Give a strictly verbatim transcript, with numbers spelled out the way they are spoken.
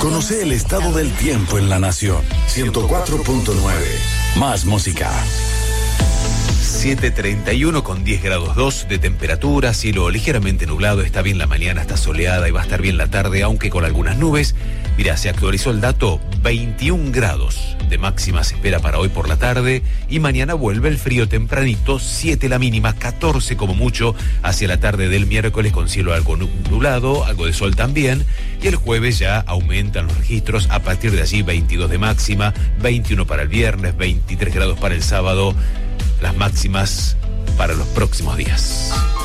Conoce el estado del tiempo en la nación. ciento cuatro punto nueve. Más música. siete treinta y uno con diez grados dos de temperatura, cielo ligeramente nublado, está bien la mañana, está soleada y va a estar bien la tarde, aunque con algunas nubes. Mira, se actualizó el dato, veintiún grados de máxima se espera para hoy por la tarde y mañana vuelve el frío tempranito, siete la mínima, catorce como mucho hacia la tarde del miércoles con cielo algo nublado, algo de sol también, y el jueves ya aumentan los registros, a partir de allí veintidós de máxima, veintiuno para el viernes, veintitrés grados para el sábado, las máximas para los próximos días.